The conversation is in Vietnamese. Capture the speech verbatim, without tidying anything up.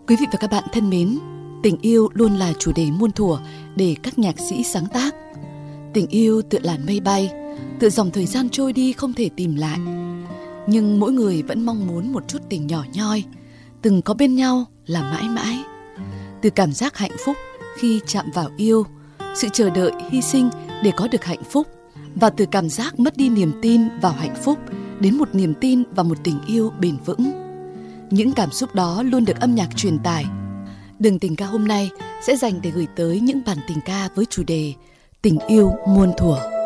Quý vị và các bạn thân mến, tình yêu luôn là chủ đề muôn thuở để các nhạc sĩ sáng tác. Tình yêu tựa làn mây bay, tựa dòng thời gian trôi đi không thể tìm lại. Nhưng mỗi người vẫn mong muốn một chút tình nhỏ nhoi, từng có bên nhau là mãi mãi. Từ cảm giác hạnh phúc khi chạm vào yêu, sự chờ đợi, hy sinh để có được hạnh phúc, và từ cảm giác mất đi niềm tin vào hạnh phúc đến một niềm tin vào một tình yêu bền vững. Những cảm xúc đó luôn được âm nhạc truyền tải. Đường tình ca hôm nay sẽ dành để gửi tới những bản tình ca với chủ đề Tình yêu muôn thuở.